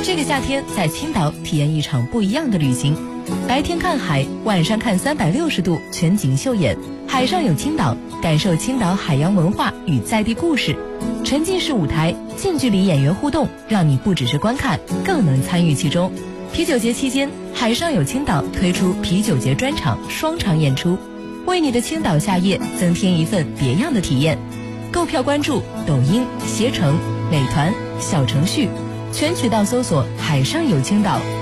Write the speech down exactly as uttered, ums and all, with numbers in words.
这个夏天在青岛体验一场不一样的旅行，白天看海，晚上看三百六十度全景秀演，海上有青岛，感受青岛海洋文化与在地故事。沉浸式舞台，近距离演员互动，让你不只是观看，更能参与其中。啤酒节期间，海上有青岛推出啤酒节专场双场演出，为你的青岛夏夜增添一份别样的体验。购票关注抖音、携程、美团、小程序，全渠道搜索海上有青岛。